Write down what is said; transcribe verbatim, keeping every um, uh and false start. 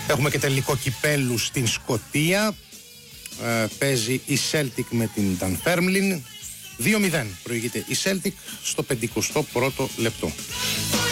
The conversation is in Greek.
Έχουμε και τελικό κυπέλου στην Σκωτία. Ε, παίζει η Celtic με την Dunfermline. δύο μηδέν προηγείται η Celtic στο πενηκοστό πρώτο λεπτό.